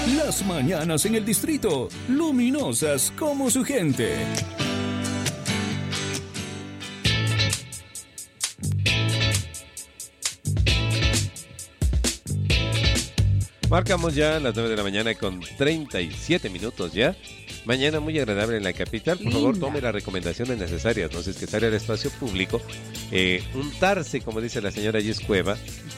Las mañanas en el distrito, luminosas como su gente. Marcamos ya las 9 de la mañana con 37 minutos ya. Mañana muy agradable en la capital. Por favor, tome las recomendaciones necesarias. No sé, es que sale al espacio público. Untarse, como dice la señora Gis Cueva,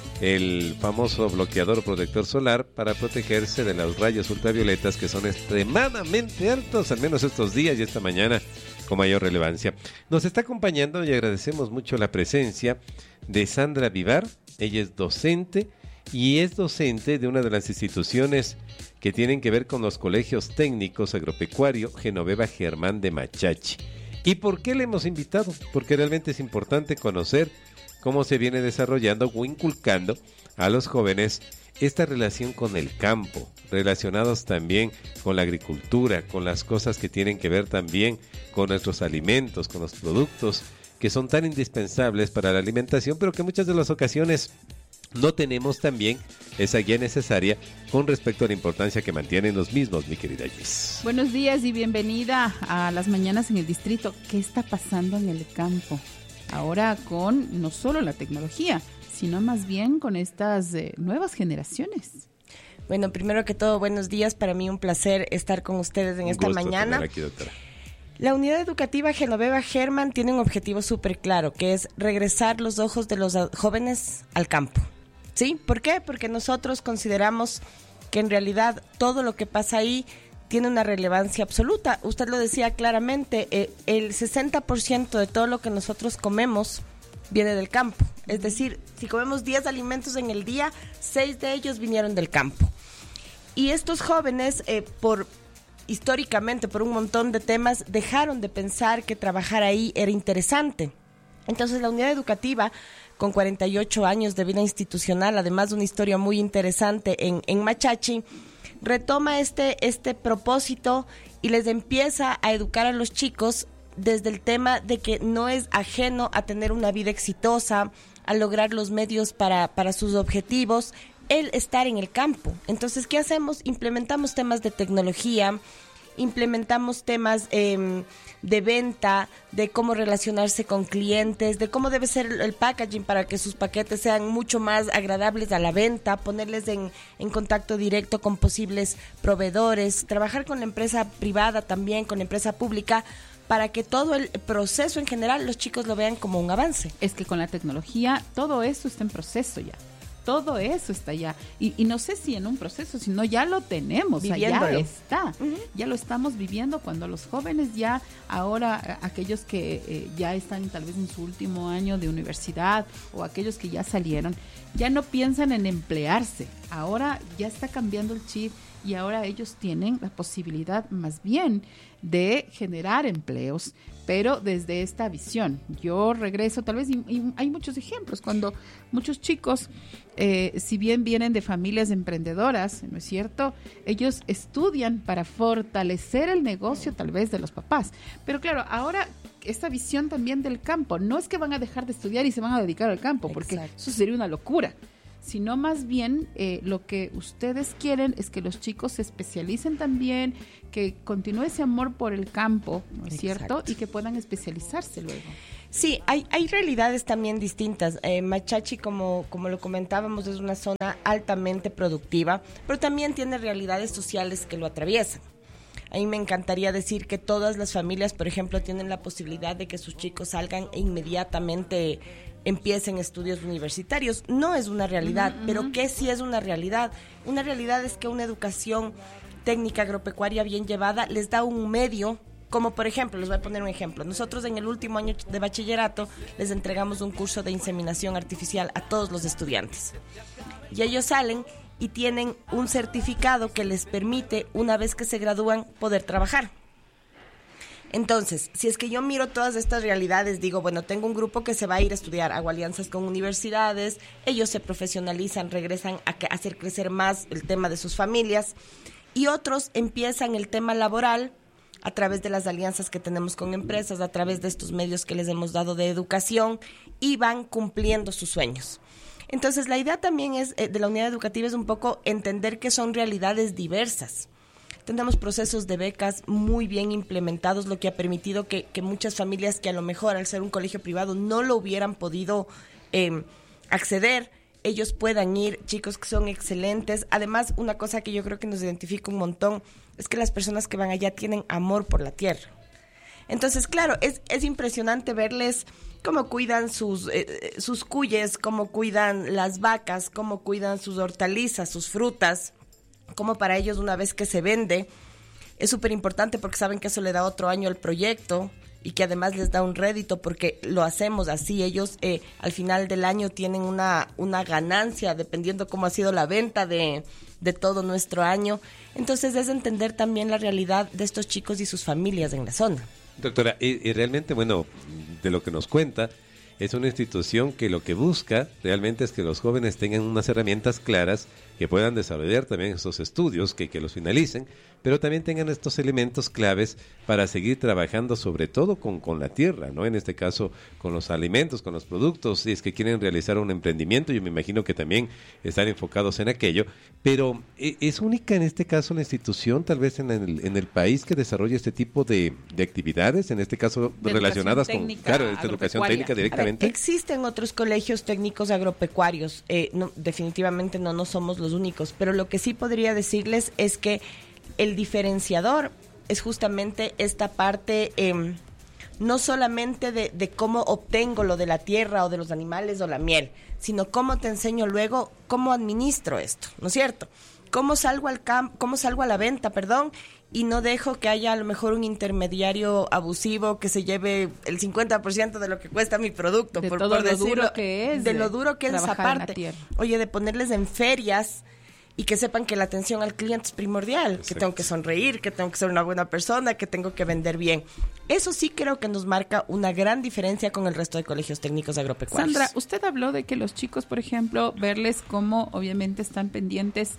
el famoso bloqueador o protector solar para protegerse de los rayos ultravioletas que son extremadamente altos, al menos estos días y esta mañana con mayor relevancia. Nos está acompañando y agradecemos mucho la presencia de Sandra Vivar. Ella es docente y es docente de una de las instituciones que tienen que ver con los colegios técnicos agropecuario Genoveva Germán de Machachi. ¿Y por qué le hemos invitado? Porque realmente es importante conocer cómo se viene desarrollando o inculcando a los jóvenes esta relación con el campo, relacionados también con la agricultura, con las cosas que tienen que ver también con nuestros alimentos, con los productos que son tan indispensables para la alimentación, pero que muchas de las ocasiones no tenemos también esa guía necesaria con respecto a la importancia que mantienen los mismos, mi querida Gis. Buenos días y bienvenida a las mañanas en el distrito. ¿Qué está pasando en el campo? Ahora con no solo la tecnología, sino más bien con estas nuevas generaciones. Bueno, primero que todo, buenos días. Para mí un placer estar con ustedes en esta mañana. Aquí, doctora. La unidad educativa Genoveva Germán tiene un objetivo súper claro, que es regresar los ojos de los jóvenes al campo. ¿Sí? ¿Por qué? Porque nosotros consideramos que en realidad todo lo que pasa ahí tiene una relevancia absoluta. Usted lo decía claramente, el 60% de todo lo que nosotros comemos viene del campo. Es decir, si comemos 10 alimentos en el día, 6 de ellos vinieron del campo. Y estos jóvenes, históricamente, por un montón de temas, dejaron de pensar que trabajar ahí era interesante. Entonces, la unidad educativa, con 48 años de vida institucional, además de una historia muy interesante en Machachi, retoma este propósito y les empieza a educar a los chicos desde el tema de que no es ajeno a tener una vida exitosa, a lograr los medios para sus objetivos, el estar en el campo. Entonces, ¿qué hacemos? Implementamos temas de tecnología, implementamos temas de venta, de cómo relacionarse con clientes, de cómo debe ser el packaging para que sus paquetes sean mucho más agradables a la venta, ponerles en contacto directo con posibles proveedores, trabajar con la empresa privada también, con la empresa pública, para que todo el proceso en general los chicos lo vean como un avance. Es que con la tecnología todo eso está en proceso ya. Todo eso está ya, y no sé si en un proceso, sino ya lo tenemos, ya está, ya lo estamos viviendo cuando los jóvenes ya, ahora aquellos que ya están tal vez en su último año de universidad o aquellos que ya salieron, ya no piensan en emplearse, ahora ya está cambiando el chip y ahora ellos tienen la posibilidad más bien de generar empleos, pero desde esta visión. Yo regreso tal vez, y hay muchos ejemplos, cuando muchos chicos, si bien vienen de familias emprendedoras, ¿no es cierto? Ellos estudian para fortalecer el negocio tal vez de los papás. Pero claro, ahora esta visión también del campo, no es que van a dejar de estudiar y se van a dedicar al campo, porque eso sería una locura, sino más bien lo que ustedes quieren es que los chicos se especialicen también, que continúe ese amor por el campo, ¿no es cierto? Y que puedan especializarse luego. Sí, hay realidades también distintas. Machachi, como lo comentábamos, es una zona altamente productiva, pero también tiene realidades sociales que lo atraviesan. A mí me encantaría decir que todas las familias, por ejemplo, tienen la posibilidad de que sus chicos salgan e inmediatamente empiecen estudios universitarios. No es una realidad, pero ¿qué sí es una realidad? Una realidad es que una educación técnica agropecuaria bien llevada les da un medio, como por ejemplo, les voy a poner un ejemplo. Nosotros en el último año de bachillerato les entregamos un curso de inseminación artificial a todos los estudiantes. Y ellos salen y tienen un certificado que les permite, una vez que se gradúan, poder trabajar. Entonces, si es que yo miro todas estas realidades, digo, bueno, tengo un grupo que se va a ir a estudiar, hago alianzas con universidades, ellos se profesionalizan, regresan a hacer crecer más el tema de sus familias, y otros empiezan el tema laboral a través de las alianzas que tenemos con empresas, a través de estos medios que les hemos dado de educación, y van cumpliendo sus sueños. Entonces, la idea también es de la unidad educativa es un poco entender que son realidades diversas. Tenemos procesos de becas muy bien implementados, lo que ha permitido que muchas familias que a lo mejor al ser un colegio privado no lo hubieran podido acceder, ellos puedan ir, chicos que son excelentes. Además, una cosa que yo creo que nos identifica un montón es que las personas que van allá tienen amor por la tierra. Entonces, claro, es impresionante verles cómo cuidan sus cuyes, cómo cuidan las vacas, cómo cuidan sus hortalizas, sus frutas, cómo para ellos una vez que se vende es súper importante porque saben que eso le da otro año al proyecto y que además les da un rédito porque lo hacemos así. Ellos al final del año tienen una ganancia dependiendo cómo ha sido la venta de todo nuestro año. Entonces es entender también la realidad de estos chicos y sus familias en la zona. Doctora, y realmente, bueno, de lo que nos cuenta, es una institución que lo que busca realmente es que los jóvenes tengan unas herramientas claras, que puedan desarrollar también estos estudios, que los finalicen, pero también tengan estos elementos claves para seguir trabajando sobre todo con la tierra, ¿no? En este caso, con los alimentos, con los productos, si es que quieren realizar un emprendimiento, yo me imagino que también están enfocados en aquello, pero ¿es única en este caso la institución, tal vez en el país, que desarrolla este tipo de actividades, en este caso relacionadas con, claro, esta educación técnica directamente? Existen otros colegios técnicos agropecuarios, definitivamente no somos los únicos, pero lo que sí podría decirles es que el diferenciador es justamente esta parte, no solamente de cómo obtengo lo de la tierra o de los animales o la miel, sino cómo te enseño luego cómo administro esto, ¿no es cierto? Cómo salgo a la venta, y no dejo que haya a lo mejor un intermediario abusivo que se lleve el 50% de lo que cuesta mi producto, de por todo lo decirlo, duro que es, de lo duro que es esa parte. Oye, de ponerles en ferias y que sepan que la atención al cliente es primordial, exacto, que tengo que sonreír, que tengo que ser una buena persona, que tengo que vender bien. Eso sí creo que nos marca una gran diferencia con el resto de colegios técnicos agropecuarios. Sandra, usted habló de que los chicos, por ejemplo, verles cómo obviamente están pendientes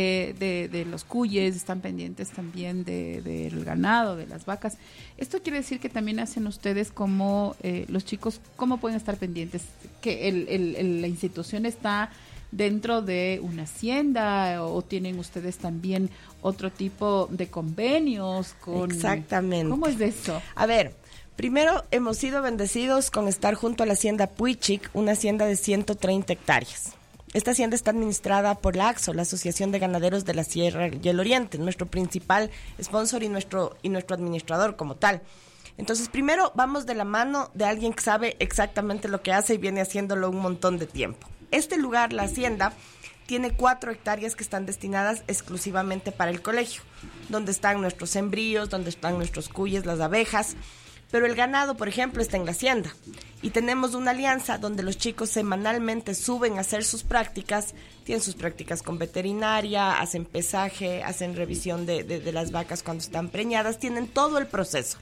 de los cuyes, están pendientes también del ganado, de las vacas. Esto quiere decir que también hacen ustedes como los chicos, ¿cómo pueden estar pendientes? Que la institución está dentro de una hacienda o tienen ustedes también otro tipo de convenios con... Exactamente. ¿Cómo es eso? A ver, primero hemos sido bendecidos con estar junto a la hacienda Puichic, una hacienda de 130 hectáreas. Esta hacienda está administrada por la AXO, la Asociación de Ganaderos de la Sierra y el Oriente, nuestro principal sponsor y nuestro administrador como tal. Entonces, primero vamos de la mano de alguien que sabe exactamente lo que hace y viene haciéndolo un montón de tiempo. Este lugar, la hacienda, tiene 4 hectáreas que están destinadas exclusivamente para el colegio, donde están nuestros sembríos, donde están nuestros cuyes, las abejas, pero el ganado, por ejemplo, está en la hacienda. Y tenemos una alianza donde los chicos semanalmente suben a hacer sus prácticas, tienen sus prácticas con veterinaria, hacen pesaje, hacen revisión de las vacas cuando están preñadas, tienen todo el proceso.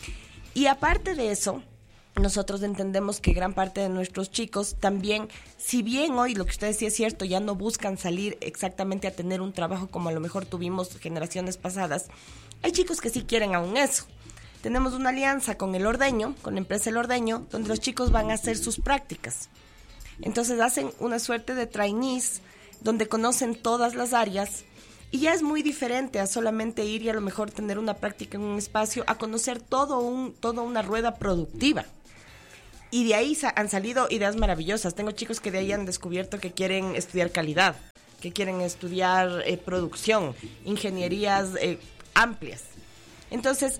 Y aparte de eso, nosotros entendemos que gran parte de nuestros chicos también, si bien hoy lo que usted decía es cierto, ya no buscan salir exactamente a tener un trabajo como a lo mejor tuvimos generaciones pasadas, hay chicos que sí quieren aún eso. Tenemos una alianza con El Ordeño, con la empresa El Ordeño, donde los chicos van a hacer sus prácticas. Entonces hacen una suerte de trainees, donde conocen todas las áreas, y ya es muy diferente a solamente ir y a lo mejor tener una práctica en un espacio, a conocer toda una rueda productiva. Y de ahí han salido ideas maravillosas. Tengo chicos que de ahí han descubierto que quieren estudiar calidad, que quieren estudiar producción, ingenierías amplias. Entonces,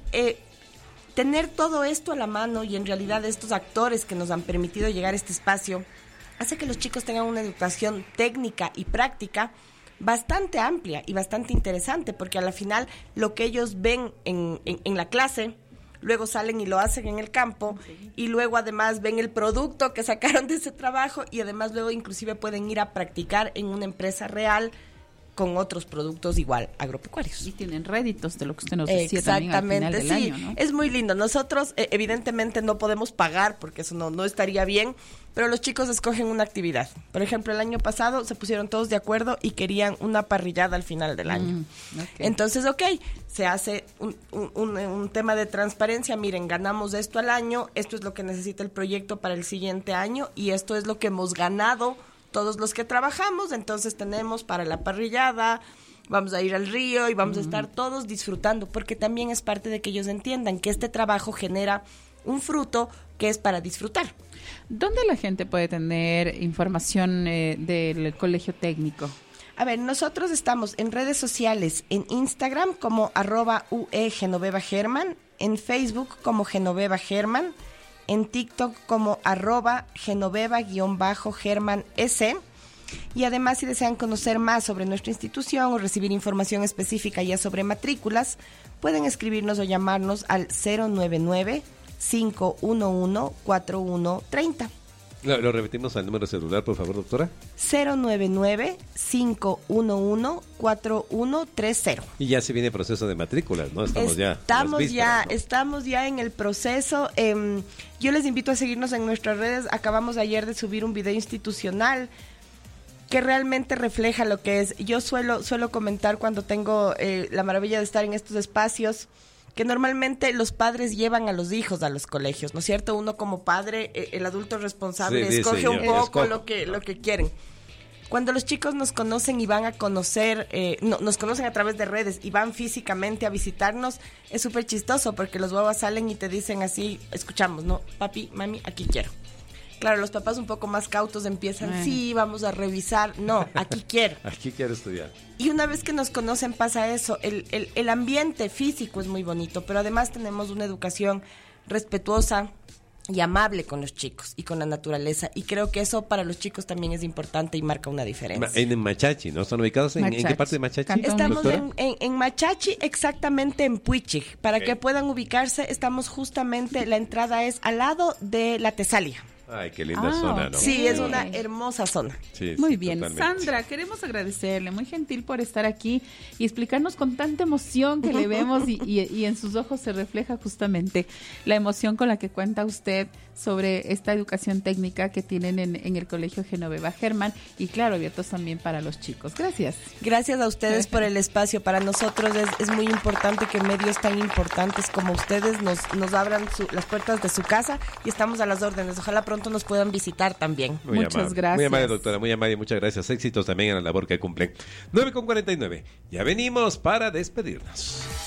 tener todo esto a la mano y en realidad estos actores que nos han permitido llegar a este espacio hace que los chicos tengan una educación técnica y práctica bastante amplia y bastante interesante, porque a la final lo que ellos ven en la clase, luego salen y lo hacen en el campo, y luego además ven el producto que sacaron de ese trabajo, y además luego inclusive pueden ir a practicar en una empresa real con otros productos igual agropecuarios. Y tienen réditos de lo que usted nos decía también al final del año, ¿no? Es muy lindo. Nosotros evidentemente no podemos pagar porque eso no estaría bien, pero los chicos escogen una actividad. Por ejemplo, el año pasado se pusieron todos de acuerdo y querían una parrillada al final del año. Okay. Entonces, se hace un tema de transparencia. Miren, ganamos esto al año, esto es lo que necesita el proyecto para el siguiente año y esto es lo que hemos ganado todos los que trabajamos, entonces tenemos para la parrillada, vamos a ir al río y vamos a estar todos disfrutando, porque también es parte de que ellos entiendan que este trabajo genera un fruto que es para disfrutar. ¿Dónde la gente puede tener información del colegio técnico? A ver, nosotros estamos en redes sociales, en Instagram como @UE_Genoveva_German, en Facebook como Genoveva German, en TikTok como @Genoveva_German_S. Y además, si desean conocer más sobre nuestra institución o recibir información específica ya sobre matrículas, pueden escribirnos o llamarnos al 099-511-4130. Lo repetimos al número celular, por favor, doctora. 099-511-4130. Y ya se viene el proceso de matrículas, ¿no? Estamos ya en el proceso. Yo les invito a seguirnos en nuestras redes. Acabamos ayer de subir un video institucional que realmente refleja lo que es. Yo suelo comentar cuando tengo la maravilla de estar en estos espacios, que normalmente los padres llevan a los hijos a los colegios, ¿no es cierto? Uno como padre, el adulto responsable, escoge un poco lo que quieren. Cuando los chicos nos conocen y van a conocer, nos conocen a través de redes y van físicamente a visitarnos, es súper chistoso porque los guaguas salen y te dicen así, escuchamos, ¿no? Papi, mami, aquí quiero. Claro, los papás un poco más cautos empiezan, sí, vamos a revisar. No, aquí quiero. Aquí quiero estudiar. Y una vez que nos conocen pasa eso. El ambiente físico es muy bonito, pero además tenemos una educación respetuosa y amable con los chicos y con la naturaleza. Y creo que eso para los chicos también es importante y marca una diferencia. En Machachi, ¿no? ¿Están ubicados en qué parte de Machachi? Estamos en Machachi, exactamente en Puichig. Para que puedan ubicarse, estamos justamente, la entrada es al lado de la Tesalia. Ay, qué linda zona, ¿no? Sí, es una hermosa zona. Sí, muy bien. Totalmente. Sandra, queremos agradecerle, muy gentil por estar aquí y explicarnos con tanta emoción que le vemos y en sus ojos se refleja justamente la emoción con la que cuenta usted sobre esta educación técnica que tienen en el Colegio Genoveva German y claro, abiertos también para los chicos. Gracias. Gracias a ustedes por el espacio. Para nosotros es muy importante que medios tan importantes como ustedes nos abran las puertas de su casa y estamos a las órdenes. Ojalá pronto nos puedan visitar también. Muchas gracias. Muy amable, doctora, muy amable, muchas gracias. Éxitos también en la labor que cumplen. 9:49. Ya venimos para despedirnos.